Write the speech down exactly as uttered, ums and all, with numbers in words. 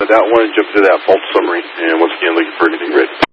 that one, jump to that fault summary, and once again, looking for anything ready.